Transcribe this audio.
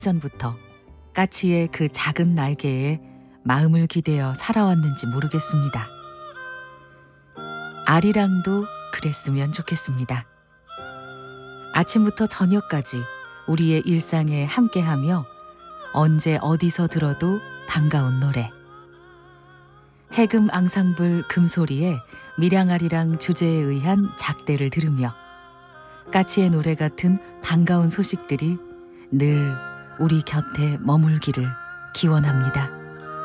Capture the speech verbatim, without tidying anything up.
전부터 까치의 그 작은 날개에 마음을 기대어 살아왔는지 모르겠습니다. 아리랑도 그랬으면 좋겠습니다. 아침부터 저녁까지 우리의 일상에 함께하며 언제 어디서 들어도 반가운 노래. 해금 앙상블 금소리에 밀양아리랑 주제에 의한 작대를 들으며 까치의 노래 같은 반가운 소식들이 늘 우리 곁에 머물기를 기원합니다.